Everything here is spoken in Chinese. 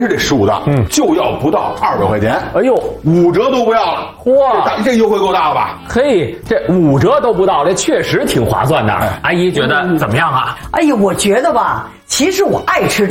是这15档，就要不到200块钱。 哎呦 ，5折都不要了。 嚯， 这优惠够大了吧？ 嘿，这5折都不到，这确实挺划算的。阿姨觉得怎么样啊？ 哎呀，我觉得吧，其实我爱吃